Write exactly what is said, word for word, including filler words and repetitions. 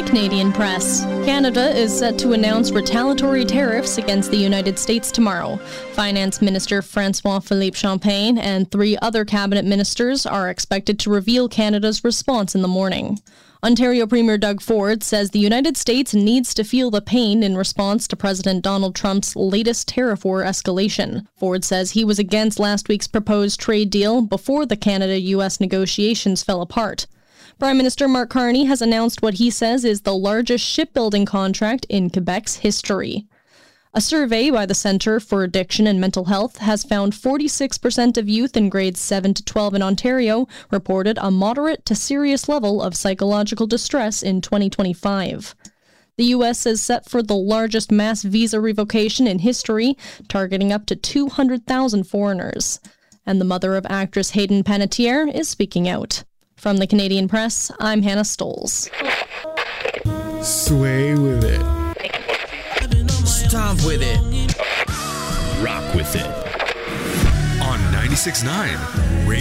the Canadian press. Canada is set to announce retaliatory tariffs against the United States tomorrow. Finance Minister François-Philippe Champagne and three other cabinet ministers are expected to reveal Canada's response in the morning. Ontario Premier Doug Ford says the United States needs to feel the pain in response to President Donald Trump's latest tariff war escalation. Ford says he was against last week's proposed trade deal before the Canada-U S negotiations fell apart. Prime Minister Mark Carney has announced what he says is the largest shipbuilding contract in Quebec's history. A survey by the Centre for Addiction and Mental Health has found forty-six percent of youth in grades seven to twelve in Ontario reported a moderate to serious level of psychological distress in twenty twenty-five. The U S is set for the largest mass visa revocation in history, targeting up to two hundred thousand foreigners. And the mother of actress Hayden Panettiere is speaking out. From the Canadian Press, I'm Hannah Stoles. Sway with it. Stomp with it. Rock with it. On ninety-six point nine